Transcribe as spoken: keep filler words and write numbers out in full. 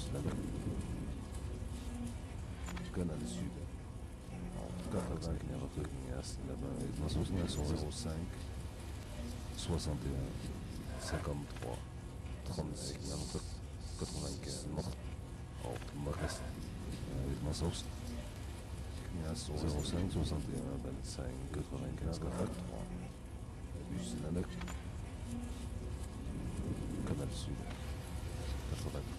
Canal Sud. quatre-vingts Guinée-Requignas, là-bas, sur zéro cinq, soixante et un, cinquante-trois, trente-six, quatre-vingt-quinze, oh, Marcas, Massos, zéro cinq, soixante et un, vingt-cinq, quatre-vingt-quinze, quatre-vingt-trois, Bus Nanak, Canal Sud, quatre-vingt-trois.